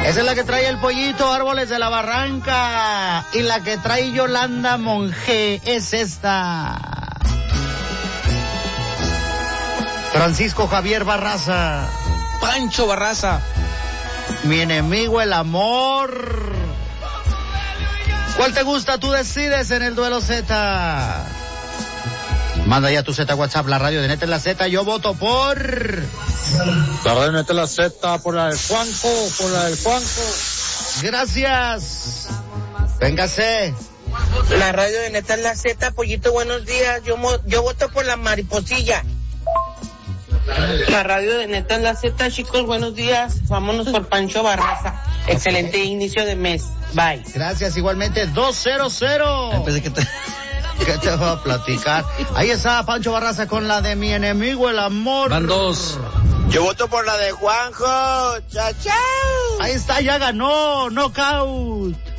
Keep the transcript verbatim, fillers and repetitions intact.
Esa es la que trae el Pollito Árboles de la Barranca. Y la que trae Yolanda Monge es esta. Francisco Javier Barraza. Pancho Barraza. Mi enemigo el amor. ¿Cuál te gusta? Tú decides en el Duelo Z. Manda ya tu Z WhatsApp, la radio de Neta en la Z. Yo voto por... La radio de Neta en la Z, por la del Juanco, por la del Juanco. Gracias. Véngase. La radio de Neta en la Z, Pollito, buenos días. Yo, yo voto por la mariposilla. La radio de Neta en la Z, chicos, buenos días. Vámonos por Pancho Barraza. Excelente inicio de mes. Bye. Gracias, igualmente. dos cero cero. Pensé que te... ¿Qué te va a platicar? Ahí está Pancho Barraza con la de Mi enemigo el amor. Van dos. Yo voto por la de Juanjo. Chao, chao. Ahí está, ya ganó. Knockout.